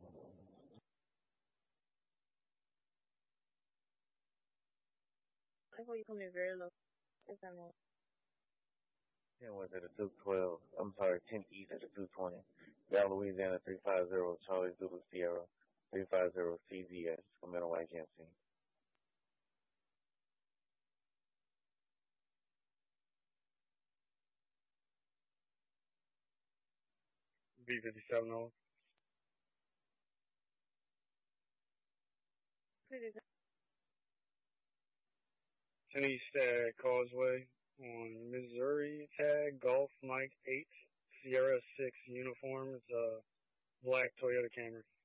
I thought you told me very low. Is that wrong? 10 west of the 212. I'm sorry, 10 east of the 220. Down Louisiana 350 Charlie Zulu Sierra 350 CZS. Commander White Jansen. B57 North. Pretty good. 10 East Causeway on Missouri tag Golf Mike 8 Sierra 6 uniform. It's a black Toyota Camry.